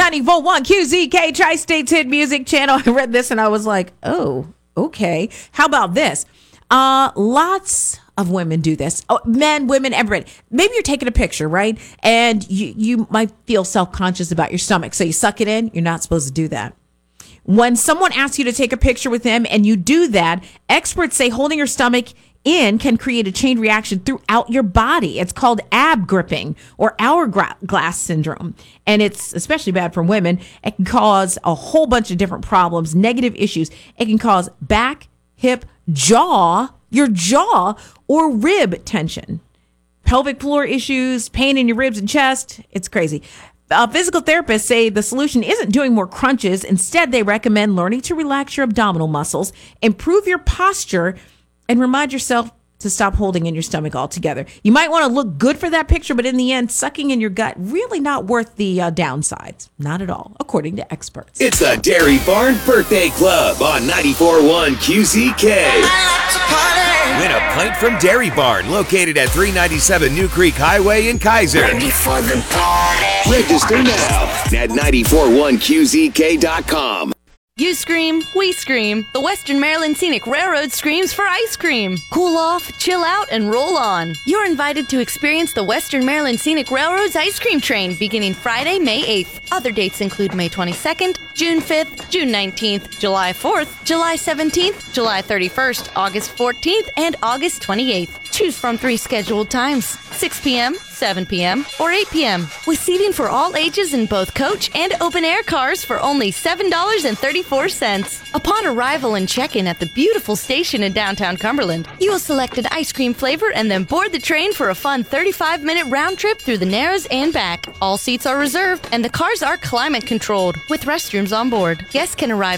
94.1 QZK, Tri-States Hit Music Channel. I read this and I was like, oh, okay. How about this? Lots of women do this. Oh, men, women, everybody. Maybe you're taking a picture, right? And you might feel self-conscious about your stomach. So you suck it in. You're not supposed to do that. When someone asks you to take a picture with them and you do that, experts say holding your stomach in can create a chain reaction throughout your body. It's called ab gripping or hourglass syndrome. And it's especially bad for women. It can cause a whole bunch of different problems, negative issues. It can cause back, hip, your jaw, or rib tension, pelvic floor issues, pain in your ribs and chest. It's crazy. Physical therapists say the solution isn't doing more crunches. Instead, they recommend learning to relax your abdominal muscles, improve your posture, and remind yourself to stop holding in your stomach altogether. You might want to look good for that picture, but in the end, sucking in your gut, really not worth the downsides. Not at all, according to experts. It's the Dairy Barn Birthday Club on 94.1 QZK. Win a pint from Dairy Barn, located at 397 New Creek Highway in Kaiser. Ready for the party. Register now at 941QZK.com. You scream, we scream. The Western Maryland Scenic Railroad screams for ice cream. Cool off, chill out, and roll on. You're invited to experience the Western Maryland Scenic Railroad's ice cream train beginning Friday, May 8th. Other dates include May 22nd, June 5th, June 19th, July 4th, July 17th, July 31st, August 14th, and August 28th. Choose from 3 scheduled times, 6 p.m., 7 p.m., or 8 p.m. with seating for all ages in both coach and open-air cars for only $7.34. Upon arrival and check-in at the beautiful station in downtown Cumberland, you will select an ice cream flavor and then board the train for a fun 35-minute round trip through the Narrows and back. All seats are reserved, and the cars are climate-controlled with restrooms on board. Guests can arrive